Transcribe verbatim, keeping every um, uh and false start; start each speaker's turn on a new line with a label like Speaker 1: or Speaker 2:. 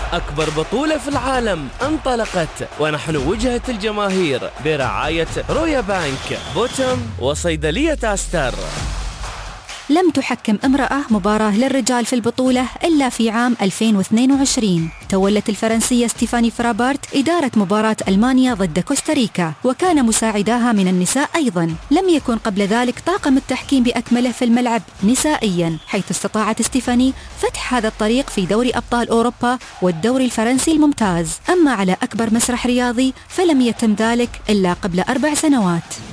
Speaker 1: أكبر بطولة في العالم انطلقت، ونحن وجهة الجماهير برعاية رويا بانك، بوتم، وصيدلية أستر.
Speaker 2: لم تحكم امرأة مباراة للرجال في البطولة إلا في عام ألفين واثنين وعشرين. تولت الفرنسية ستيفاني فرابارت إدارة مباراة ألمانيا ضد كوستاريكا، وكان مساعداها من النساء أيضا. لم يكن قبل ذلك طاقم التحكيم بأكمله في الملعب نسائيا، حيث استطاعت ستيفاني فتح هذا الطريق في دوري أبطال أوروبا والدوري الفرنسي الممتاز. أما على أكبر مسرح رياضي فلم يتم ذلك إلا قبل أربع سنوات.